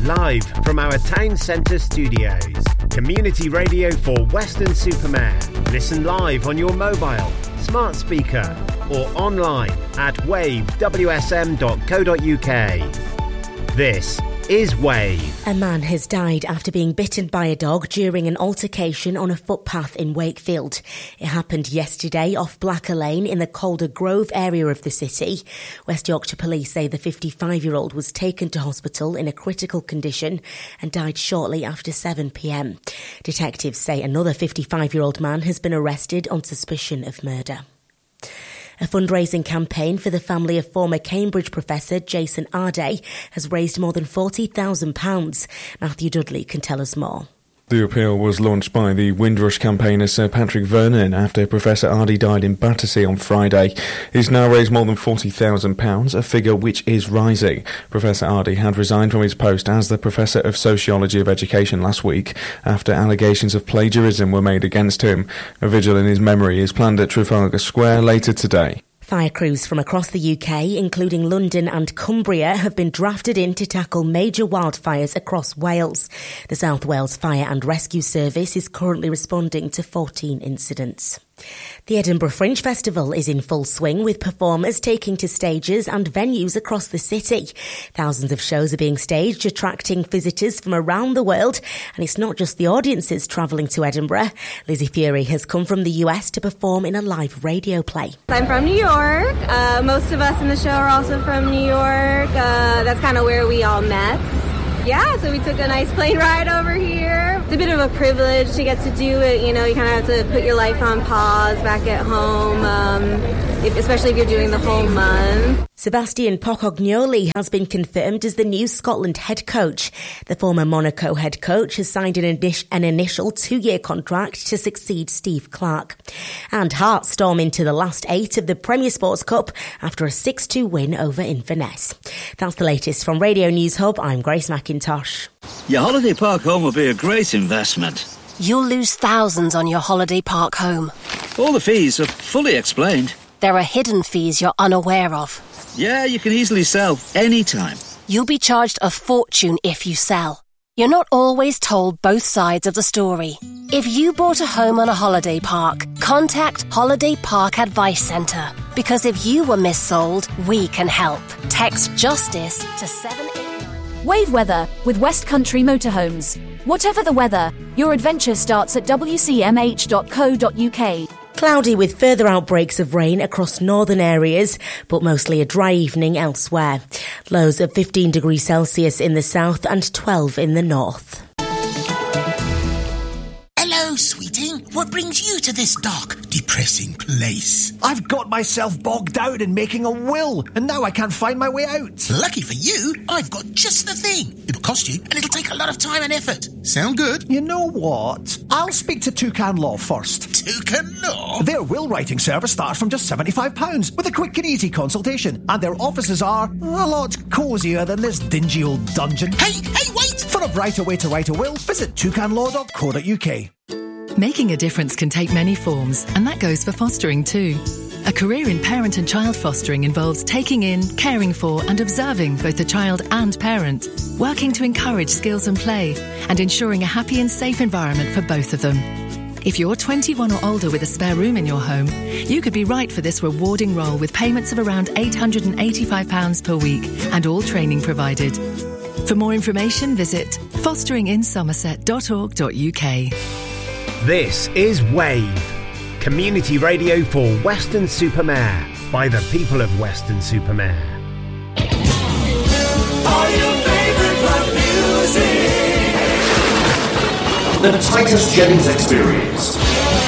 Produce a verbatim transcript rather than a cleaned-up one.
live from our town centre studios. Community radio for Weston-super-Mare. Listen live on your mobile, smart speaker or online at wave w s m dot co dot u k. This is Wave. A man has died after being bitten by a dog during an altercation on a footpath in Wakefield. It happened yesterday off Blacker Lane in the Calder Grove area of the city. West Yorkshire Police say the fifty-five-year-old was taken to hospital in a critical condition and died shortly after seven p m. Detectives say another fifty-five-year-old man has been arrested on suspicion of murder. A fundraising campaign for the family of former Cambridge professor Jason Ardey has raised more than forty thousand pounds. Matthew Dudley can tell us more. The appeal was launched by the Windrush campaigner Sir Patrick Vernon after Professor Ardey died in Battersea on Friday. He's now raised more than forty thousand pounds, a figure which is rising. Professor Ardey had resigned from his post as the Professor of Sociology of Education last week after allegations of plagiarism were made against him. A vigil in his memory is planned at Trafalgar Square later today. Fire crews from across the U K, including London and Cumbria, have been drafted in to tackle major wildfires across Wales. The South Wales Fire and Rescue Service is currently responding to fourteen incidents. The Edinburgh Fringe Festival is in full swing with performers taking to stages and venues across the city. Thousands of shows are being staged, attracting visitors from around the world. And it's not just the audiences travelling to Edinburgh. Lizzie Fury has come from the U S to perform in a live radio play. I'm from New York. Uh, most of us in the show are also from New York. Uh, that's kind of where we all met. Yeah, so we took a nice plane ride over here. It's a bit of a privilege to get to do it. You know, you kind of have to put your life on pause back at home, um, if, especially if you're doing the whole month. Sebastian Pocognoli has been confirmed as the new Scotland head coach. The former Monaco head coach has signed an, init- an initial two-year contract to succeed Steve Clarke. And Hearts storm into the last eight of the Premier Sports Cup after a six two win over Inverness. That's the latest from Radio News Hub. I'm Grace McIntosh. Your holiday park home will be a great investment. You'll lose thousands on your holiday park home. All the fees are fully explained. There are hidden fees you're unaware of. Yeah, you can easily sell anytime. You'll be charged a fortune if you sell. You're not always told both sides of the story. If you bought a home on a holiday park, contact Holiday Park Advice Centre. Because if you were missold, we can help. Text JUSTICE to seven eight nine. Wave weather with West Country Motorhomes. Whatever the weather, your adventure starts at w c m h dot co dot u k. Cloudy with further outbreaks of rain across northern areas, but mostly a dry evening elsewhere. Lows of fifteen degrees Celsius in the south and twelve in the north. Hello, sweeting. What brings you to this dark, depressing place? I've got myself bogged down in making a will, and now I can't find my way out. Lucky for you, I've got just the thing. It'll cost you, and it'll take a lot of time and effort. Sound good? You know what? I'll speak to Toucan Law first. Toucan Law? Their will writing service starts from just seventy-five pounds with a quick and easy consultation, and their offices are a lot cosier than this dingy old dungeon. Hey, hey, wait! For a brighter way to write a will, visit toucan law dot co dot u k. Making a difference can take many forms, and that goes for fostering too. A career in parent and child fostering involves taking in, caring for and observing both the child and parent, working to encourage skills and play, and ensuring a happy and safe environment for both of them. If you're twenty-one or older with a spare room in your home, you could be right for this rewarding role with payments of around eight hundred eighty-five pounds per week and all training provided. For more information, visit fostering in somerset dot org dot u k. This is Wave, community radio for Weston-super-Mare by the people of Weston-super-Mare. All your favorite pop music. The Titus Jennings Experience.